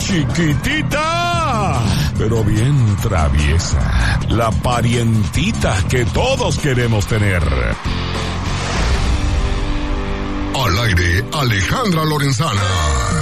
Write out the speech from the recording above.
chiquitita, pero bien traviesa. La parientita que todos queremos tener. Al aire, Alejandra Lorenzana.